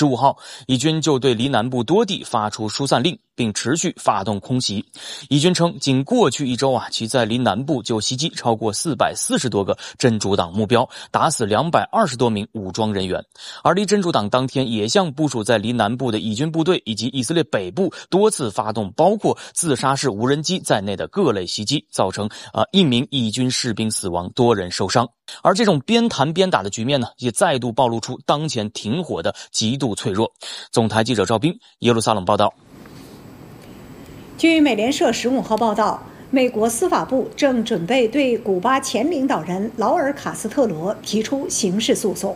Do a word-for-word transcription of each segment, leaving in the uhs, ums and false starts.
十五号，以军就对离南部多地发出疏散令，并持续发动空袭。以军称，仅过去一周啊，其在离南部就袭击超过四百四十多个真主党目标，打死两百二十多名武装人员。而离真主党当天也向部署在离南部的以军部队以及以色列北部多次发动包括自杀式无人机在内的各类袭击，造成呃一名以军士兵死亡，多人受伤。而这种边谈边打的局面呢，也再度暴露出当前停火的极度脆弱。总台记者赵斌，耶路撒冷报道。 据美联社十五号报道，美国司法部正准备对古巴前领导人劳尔·卡斯特罗提出刑事诉讼。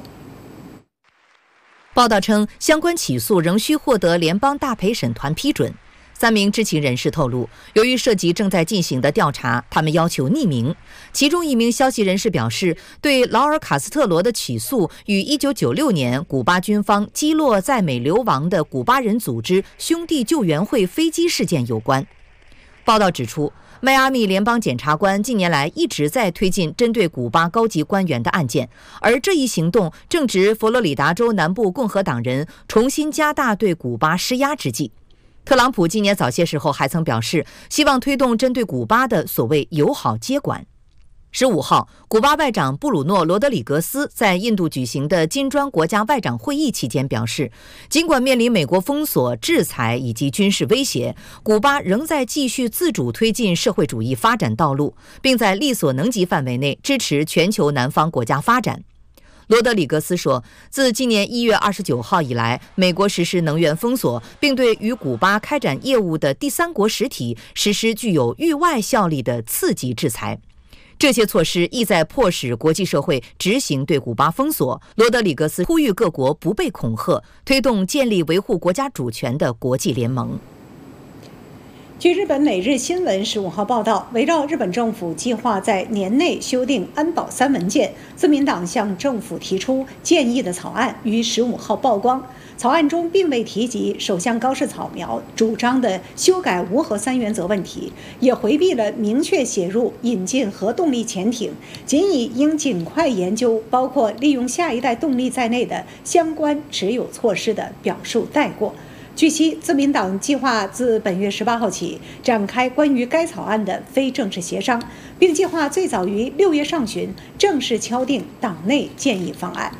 报道称，相关起诉仍需获得联邦大陪审团批准。三名知情人士透露，由于涉及正在进行的调查，他们要求匿名。其中一名消息人士表示，对劳尔·卡斯特罗的起诉与一九九六年古巴军方击落在美流亡的古巴人组织兄弟救援会飞机事件有关。报道指出，迈阿密联邦检察官近年来一直在推进针对古巴高级官员的案件，而这一行动正值佛罗里达州南部共和党人重新加大对古巴施压之际。特朗普今年早些时候还曾表示，希望推动针对古巴的所谓友好接管。十五号，古巴外长布鲁诺·罗德里格斯在印度举行的金砖国家外长会议期间表示，尽管面临美国封锁、制裁以及军事威胁，古巴仍在继续自主推进社会主义发展道路，并在力所能及范围内支持全球南方国家发展。罗德里格斯说，自今年一月二十九号以来，美国实施能源封锁，并对与古巴开展业务的第三国实体实施具有域外效力的次级制裁。这些措施意在迫使国际社会执行对古巴封锁。罗德里格斯呼吁各国不被恐吓，推动建立维护国家主权的国际联盟。 据日本每日新闻十五号报道，围绕日本政府计划在年内修订安保三文件，自民党向政府提出建议的草案于十五号曝光。草案中并未提及首相高市早苗主张的修改无核三原则问题，也回避了明确写入引进核动力潜艇，仅以应尽快研究包括利用下一代动力在内的相关持有措施的表述带过。据悉，自民党计划自本月十八号起展开关于该草案的非正式协商，并计划最早于六月上旬正式敲定党内建议方案。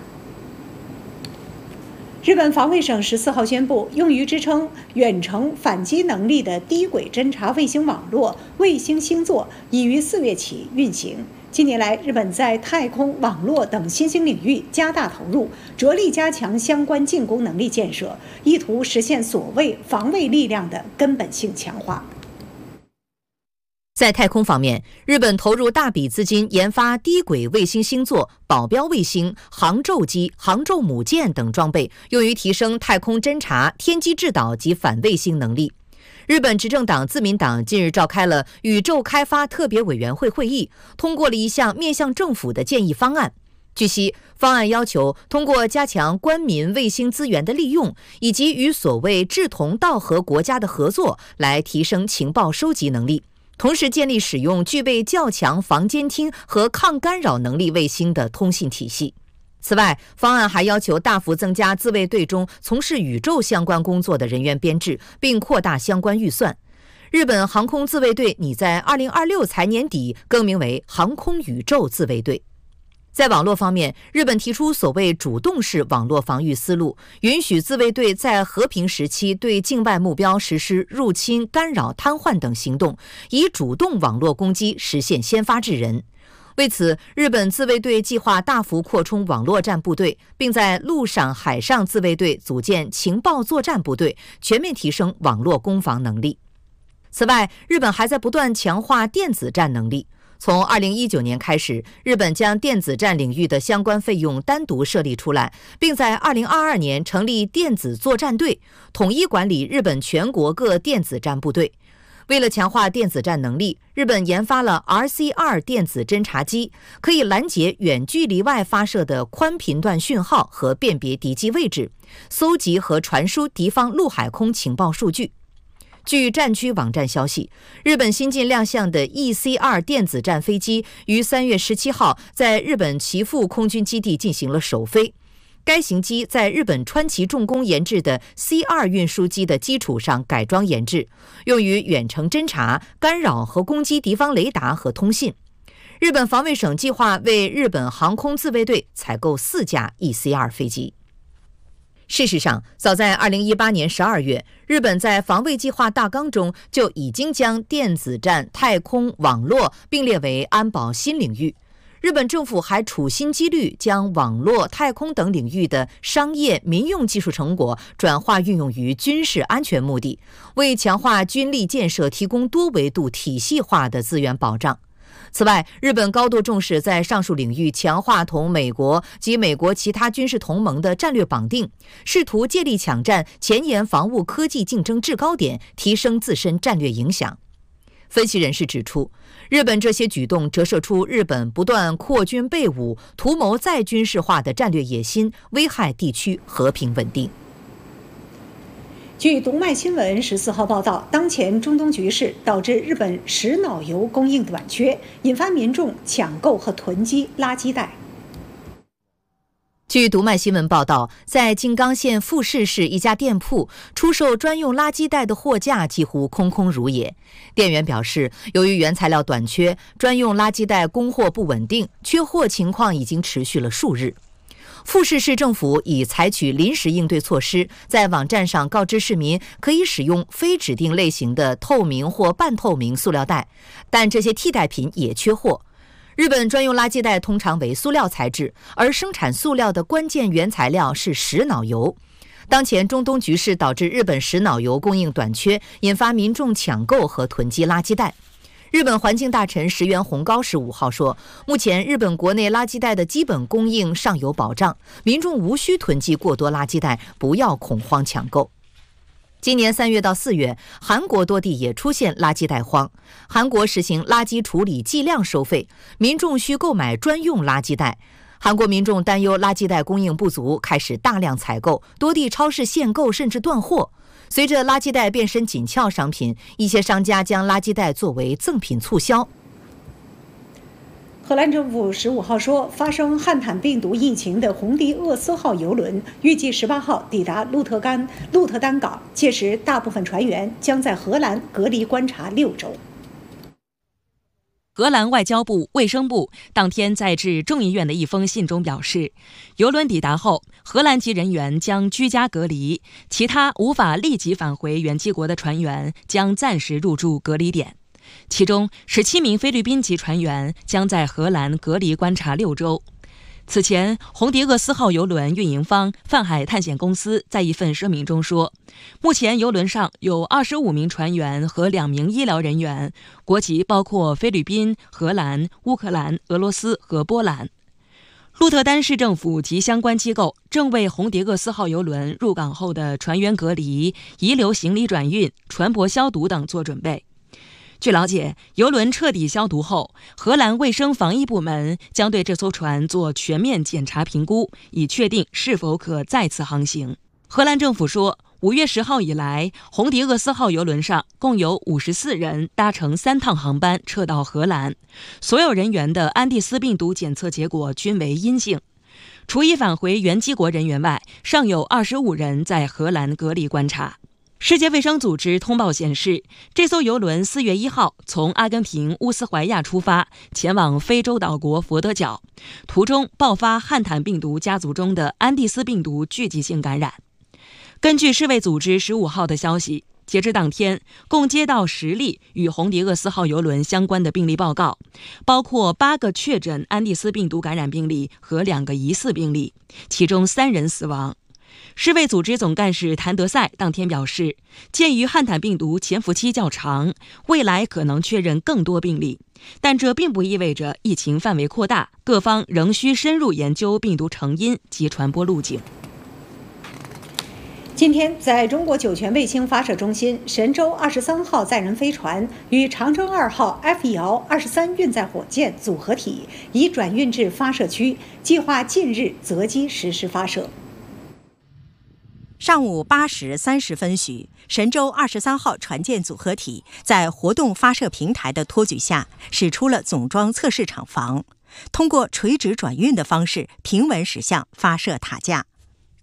日本防卫省十四号宣布，用于支撑远程反击能力的低轨侦察卫星网络卫星星座已于四月起运行。近年来，日本在太空、网络等新兴领域加大投入，着力加强相关进攻能力建设，意图实现所谓防卫力量的根本性强化。 在太空方面，日本投入大笔资金研发低轨卫星星座、保镖卫星、航宙机、航宙母舰等装备，用于提升太空侦察、天基制导及反卫星能力。日本执政党自民党近日召开了宇宙开发特别委员会会议，通过了一项面向政府的建议方案。据悉，方案要求通过加强官民卫星资源的利用，以及与所谓志同道合国家的合作，来提升情报收集能力，同时建立使用具备较强防监听和抗干扰能力卫星的通信体系。此外，方案还要求大幅增加自卫队中从事宇宙相关工作的人员编制，并扩大相关预算。日本航空自卫队拟在二零二六财年底更名为航空宇宙自卫队。在网络方面，日本提出所谓主动式网络防御思路，允许自卫队在和平时期对境外目标实施入侵、干扰、瘫痪等行动，以主动网络攻击实现先发制人。为此，日本自卫队计划大幅扩充网络战部队，并在陆上、海上自卫队组建情报作战部队，全面提升网络攻防能力。此外，日本还在不断强化电子战能力。从二零一九年开始，日本将电子战领域的相关费用单独设立出来，并在二零二二年成立电子作战队，统一管理日本全国各电子战部队。为了强化电子战能力，日本研发了 R C 二 电子侦察机，可以拦截远距离外发射的宽频段讯号和辨别敌机位置，搜集和传输敌方陆海空情报数据。据战区网站消息，日本新近亮相的 E C 二 电子战飞机于三月十七号在日本岐阜空军基地进行了首飞。 该型机在日本川崎重工研制的 C 二 运输机的基础上改装研制，用于远程侦察、干扰和攻击敌方雷达和通信。日本防卫省计划为日本航空自卫队采购四架 E C 二 飞机。事实上，早在二零一八年十二月，日本在防卫计划大纲中就已经将电子战、太空、网络并列为安保新领域。日本政府还处心积虑将网络、太空等领域的商业、民用技术成果转化运用于军事安全目的，为强化军力建设提供多维度体系化的资源保障。此外，日本高度重视在上述领域强化同美国及美国其他军事同盟的战略绑定，试图借力抢占前沿防务科技竞争制高点，提升自身战略影响。分析人士指出，日本这些举动折射出日本不断扩军备武、图谋再军事化的战略野心，危害地区和平稳定。 据读卖新闻十四号报道，当前中东局势导致日本石脑油供应短缺，引发民众抢购和囤积垃圾袋。 据读卖新闻报道，在静冈县富士市一家店铺，出售专用垃圾袋的货架几乎空空如也。店员表示，由于原材料短缺，专用垃圾袋供货不稳定，缺货情况已经持续了数日。富士市政府已采取临时应对措施，在网站上告知市民可以使用非指定类型的透明或半透明塑料袋，但这些替代品也缺货。日本专用垃圾袋通常为塑料材质，而生产塑料的关键原材料是石脑油。当前中东局势导致日本石脑油供应短缺，引发民众抢购和囤积垃圾袋。日本环境大臣石原宏高十五号说，目前日本国内垃圾袋的基本供应尚有保障，民众无需囤积过多垃圾袋，不要恐慌抢购。今年三月到四月，韩国多地也出现垃圾袋荒。韩国实行垃圾处理计量收费，民众需购买专用垃圾袋。韩国民众担忧垃圾袋供应不足，开始大量采购，多地超市限购甚至断货。随着垃圾袋变身紧俏商品，一些商家将垃圾袋作为赠品促销。 荷兰政府十五号说，发生汉坦病毒疫情的红迪厄斯号邮轮预计十八号抵达鹿特丹鹿特丹港，届时大部分船员将在荷兰隔离观察六周。 荷兰外交部、卫生部当天在致众议院的一封信中表示，邮轮抵达后，荷兰籍人员将居家隔离，其他无法立即返回原籍国的船员将暂时入住隔离点。其中十七名菲律宾籍船员将在荷兰隔离观察六周。此前，红迪厄斯号邮轮运营方泛海探险公司在一份声明中说，目前邮轮上有二十五名船员和两名医疗人员，国籍包括菲律宾、荷兰、乌克兰、俄罗斯和波兰。鹿特丹市政府及相关机构正为红迪厄斯号邮轮入港后的船员隔离、遗留行李转运、船舶消毒等做准备。据了解，邮轮彻底消毒后，荷兰卫生防疫部门将对这艘船做全面检查评估，以确定是否可再次航行。荷兰政府说，五月十号以来，红迪厄斯号邮轮上共有五十四人搭乘三趟航班撤到荷兰，所有人员的安第斯病毒检测结果均为阴性。除已返回原籍国人员外，尚有二十五人在荷兰隔离观察。世界卫生组织通报显示，这艘邮轮四月一号从阿根廷乌斯怀亚出发，前往非洲岛国佛得角，途中爆发汉坦病毒家族中的安第斯病毒聚集性感染。根据世卫组织十五号的消息，截至当天，共接到十例与红迪厄斯号邮轮相关的病例报告，包括八个确诊安第斯病毒感染病例和两个疑似病例，其中三人死亡。世卫组织总干事谭德赛当天表示，鉴于汉坦病毒潜伏期较长，未来可能确认更多病例，但这并不意味着疫情范围扩大，各方仍需深入研究病毒成因及传播路径。 今天，在中国酒泉卫星发射中心，神舟二十三号载人飞船与长征二号 F 遥二十三运载火箭组合体已转运至发射区，计划近日择机实施发射。 上午八时三十分许，神舟二十三号船舰组合体在活动发射平台的托举下，驶出了总装测试厂房，通过垂直转运的方式平稳驶向发射塔架。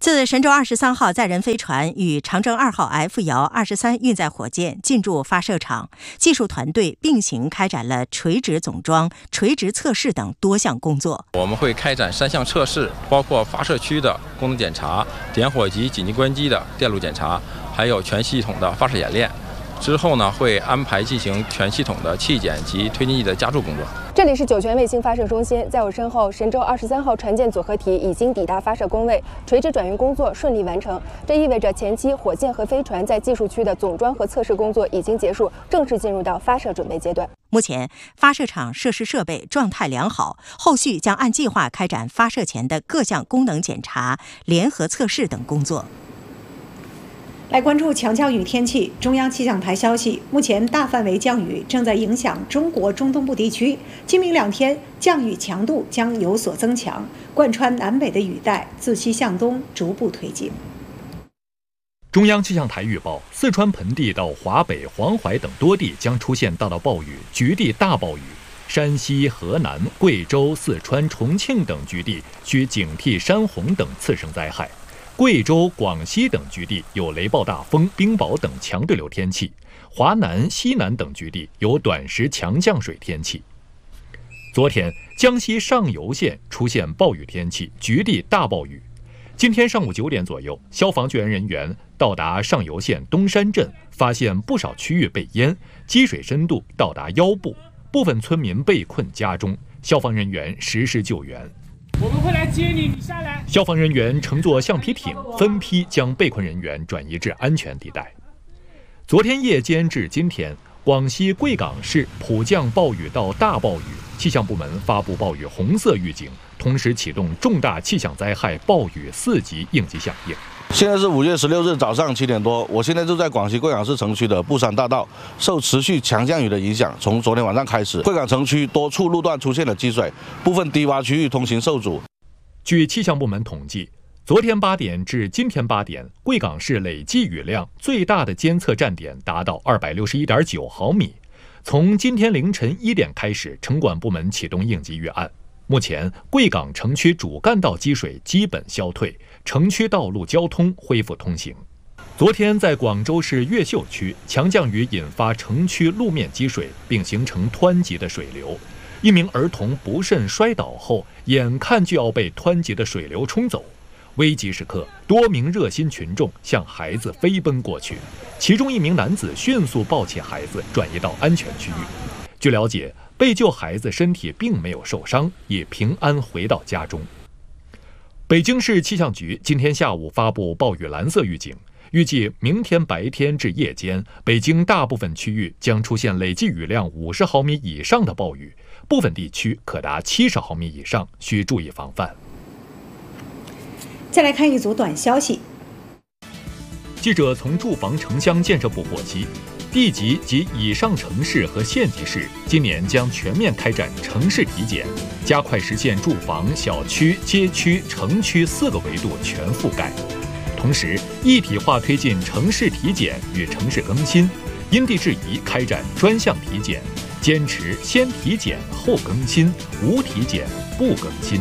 自神舟二十三号载人飞船与长征二号 F 遥二十三运载火箭进驻发射场，技术团队并行开展了垂直总装、垂直测试等多项工作。 我们会开展三项测试，包括发射区的功能检查、点火及紧急关机的电路检查，还有全系统的发射演练。之后呢，会安排进行全系统的气检及推进剂的加注工作。 这里是酒泉卫星发射中心，在我身后，神舟二十三号船舰组合体已经抵达发射工位，垂直转运工作顺利完成。这意味着前期火箭和飞船在技术区的总装和测试工作已经结束，正式进入到发射准备阶段。 目前，发射场设施设备状态良好，后续将按计划开展发射前的各项功能检查、联合测试等工作。 来关注强降雨天气。中央气象台消息，目前大范围降雨正在影响中国中东部地区，今明两天降雨强度将有所增强，贯穿南北的雨带自西向东逐步推进。 中央气象台预报，四川盆地到华北、黄淮等多地将出现大到暴雨、局地大暴雨。山西、河南、贵州、四川、重庆等局地需警惕山洪等次生灾害。贵州、广西等局地有雷暴大风、冰雹等强对流天气，华南、西南等局地有短时强降水天气。昨天，江西上游县出现暴雨天气，局地大暴雨。今天上午九点左右，消防救援人员到达上游县东山镇，发现不少区域被淹，积水深度到达腰部，部分村民被困家中，消防人员实施救援。 我们会来接你，你下来。 消防人员乘坐橡皮艇分批将被困人员转移至安全地带。昨天夜间至今天，广西贵港市普降暴雨到大暴雨，气象部门发布暴雨红色预警，同时启动重大气象灾害暴雨四级应急响应。 现在是五月十六日早上七点多，我现在就在广西贵港市城区的布山大道，受持续强降雨的影响，从昨天晚上开始，贵港城区多处路段出现了积水，部分低洼区域通行受阻。 据气象部门统计，昨天八点至今天八点，贵港市累计雨量最大的监测站点达到二百六十一点九毫米。从今天凌晨一点开始，城管部门启动应急预案。目前，贵港城区主干道积水基本消退，城区道路交通恢复通行。昨天，在广州市越秀区，强降雨引发城区路面积水，并形成湍急的水流。一名儿童不慎摔倒后，眼看就要被湍急的水流冲走。危急时刻，多名热心群众向孩子飞奔过去，其中一名男子迅速抱起孩子转移到安全区域。据了解，被救孩子身体并没有受伤，也平安回到家中。北京市气象局今天下午发布暴雨蓝色预警，预计明天白天至夜间，北京大部分区域将出现累计雨量五十毫米以上的暴雨，部分地区可达七十毫米以上，需注意防范。 再来看一组短消息。 记者从住房城乡建设部获悉，地级及以上城市和县级市今年将全面开展城市体检，加快实现住房、小区、街区、城区四个维度全覆盖。同时，一体化推进城市体检与城市更新，因地制宜开展专项体检，坚持先体检后更新，无体检不更新。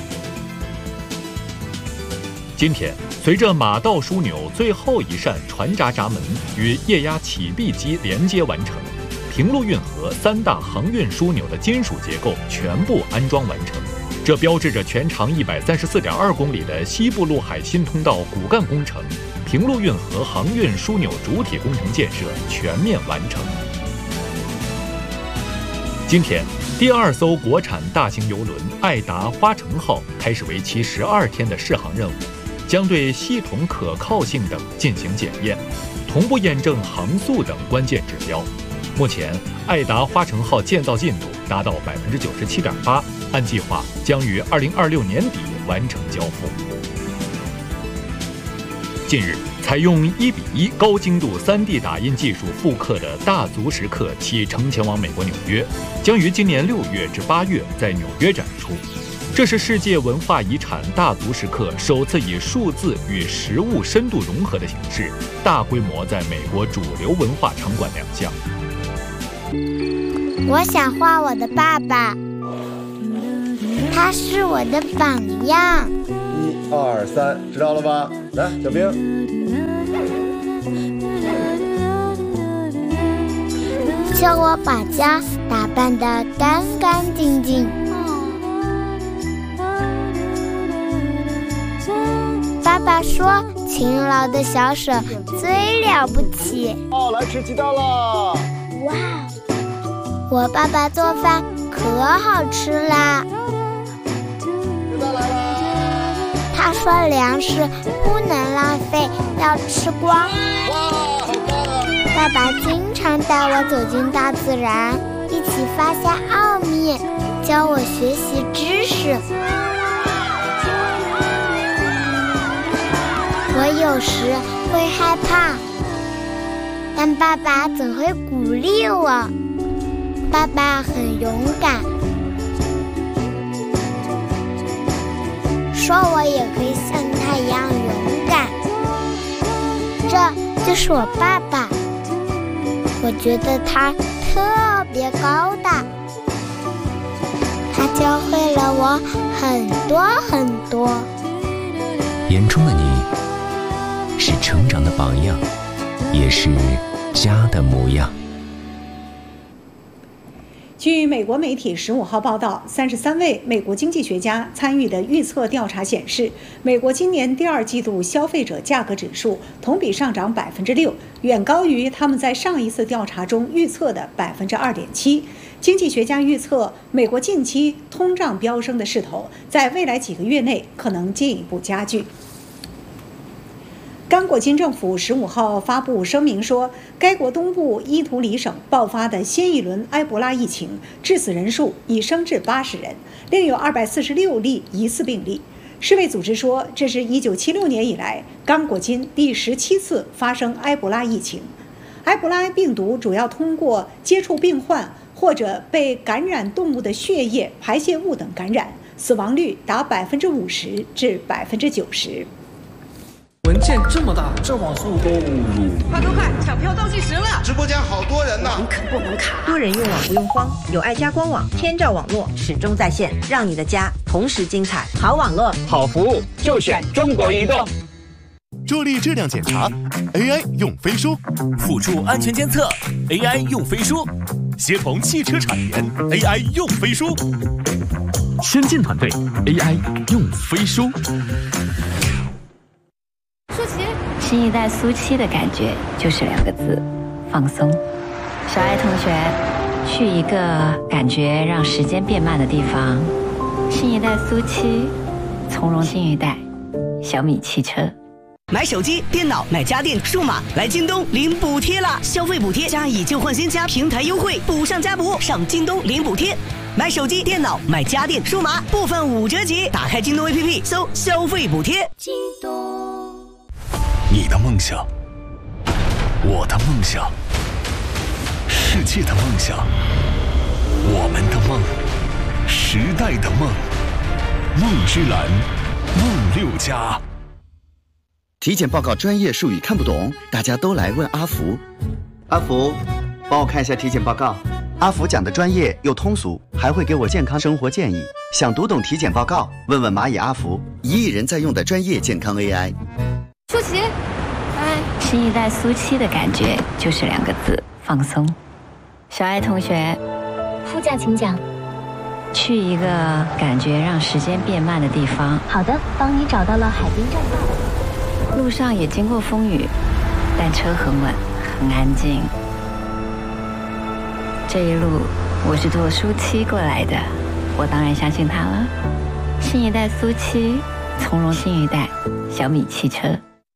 今天，随着马道枢纽最后一扇船闸闸门与液压起闭机连接完成，平陆运河三大航运枢纽的金属结构全部安装完成。这标志着全长一百三十四点二公里的西部陆海新通道骨干工程、平陆运河航运枢纽主体工程建设全面完成。今天，第二艘国产大型邮轮爱达花城号开始为期十二天的试航任务，将对系统可靠性等进行检验，同步验证航速等关键指标。目前，爱达花城号建造进度达到百分之九十七点八，按计划将于二零二六年底完成交付。近日，采用一比一高精度 三 D 打印技术复刻的大足石刻启程前往美国纽约，将于今年六月至八月在纽约展出。这是世界文化遗产大足石刻首次以数字与实物深度融合的形式，大规模在美国主流文化场馆亮相。 我想画我的爸爸，他是我的榜样。 你二三，知道了吧？来，小兵。 叫我把家打扮得干干净净。爸爸说，勤劳的小手最了不起。 哦，来吃鸡蛋了！ 哇，我爸爸做饭可好吃啦。 鸡蛋来了！ 他说粮食不能浪费，要吃光。 哇，很棒啊！ 爸爸经常带我走进大自然，一起发现奥秘，教我学习知识。我有时会害怕，但爸爸总会鼓励我。爸爸很勇敢，说我也可以像他一样勇敢。这就是我爸爸，我觉得他特别高大，他教会了我很多很多。 眼中的你是成长的榜样，也是家的模样。 据美国媒体十五号报道，三十三位美国经济学家参与的预测调查显示，美国今年第二季度消费者价格指数同比上涨百分之六，远高于他们在上一次调查中预测的百分之二点七。经济学家预测，美国近期通胀飙升的势头在未来几个月内可能进一步加剧。刚果金政府十五号发布声明说，该国东部伊图里省爆发的新一轮埃博拉疫情，致死人数已升至八十人，另有二百四十六例疑似病例。世卫组织说，这是一九七六年以来刚果金第十七次发生埃博拉疫情。埃博拉病毒主要通过接触病患或者被感染动物的血液、排泄物等感染，死亡率达百分之五十至百分之九十。 文件这么大，这网速都不如。 快快快，抢票倒计时了！ 直播间好多人呢， 网可不能卡。多人用网不用慌，有爱家官网，天照网络始终在线，让你的家同时精彩。好网络， 好服务，就选中国移动。 助力质量检查 ，A I 用飞书； 辅助安全监测 ，A I 用飞书； 协同汽车产研 ，A I 用飞书； 先进团队 ，A I 用飞书。 舒淇，新一代苏七的感觉就是两个字：放松。小爱同学，去一个感觉让时间变慢的地方。新一代苏七，从容新一代，小米汽车。 买手机、电脑、买家电、数码，来京东领补贴啦！消费补贴加以旧换新加平台优惠，补上加补，上京东领补贴。买手机、电脑、买家电、数码，部分五折起。打开京东 A P P 搜消费补贴。 京东。 你的梦想，我的梦想，世界的梦想，我们的梦，时代的梦，梦之蓝，梦六家。 体检报告专业术语看不懂，大家都来问阿福。阿福，帮我看一下体检报告。阿福讲的专业又通俗，还会给我健康生活建议。想读懂体检报告，问问蚂蚁阿福，一亿人在用的专业健康 A I。 舒淇，哎，新一代苏七的感觉就是两个字：放松。小爱同学， 副驾请讲。 去一个感觉让时间变慢的地方。 好的，帮你找到了海滨站道。 路上也经过风雨，但车很稳，很安静。这一路我是坐苏七过来的，我当然相信他了。新一代苏七，从容新一代，小米汽车。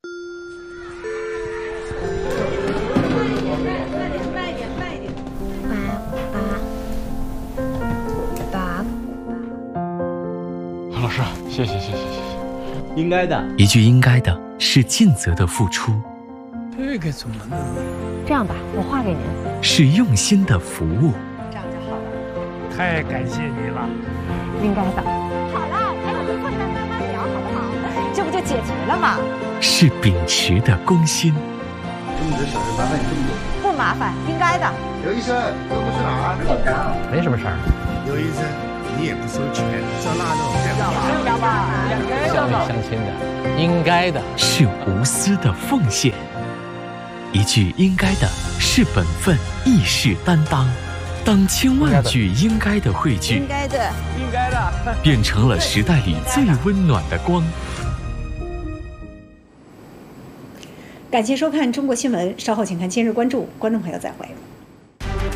老师，谢谢谢谢谢谢。 应该的， 一句应该的是尽责的付出， 这个怎么弄？ 这样吧，我画给您。 是用心的服务。 这样就好了。 太感谢你了。 应该的。好了，还有个困难慢慢聊，好不好？这不就解决了吗？ 是秉持的公心。 这么多小事麻烦你这么多。 不麻烦，应该的。 刘医生，这不是哪儿？ 没什么事儿。 刘医生， 你也不收钱，这腊肉两两吧，乡里乡亲的，应该的是无私的奉献，一句应该的是本分，义士担当。当千万句应该的汇聚， 应该的，应该的， 变成了时代里最温暖的光。 感谢收看中国新闻，稍后请看今日关注，观众朋友再会。